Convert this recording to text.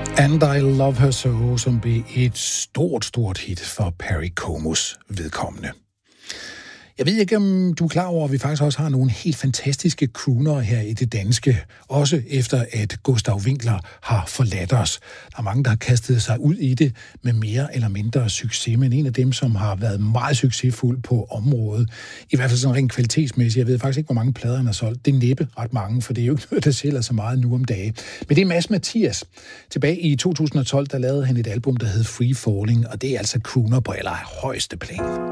And I Love Her So, som blev et stort hit for Perry Comos vedkommende. Jeg ved ikke, om du er klar over, at vi faktisk også har nogle helt fantastiske croonere her i det danske, også efter at Gustav Winckler har forladt os. Der er mange, der har kastet sig ud i det med mere eller mindre succes, men en af dem, som har været meget succesfuld på området, i hvert fald sådan rent kvalitetsmæssigt, jeg ved faktisk ikke, hvor mange plader han har solgt, det er næppe ret mange, for det er jo ikke noget, der sælger så meget nu om dagen. Men det er Mads Mathias. Tilbage i 2012, der lavede han et album, der hed Free Falling, og det er altså crooner på allerhøjeste plan.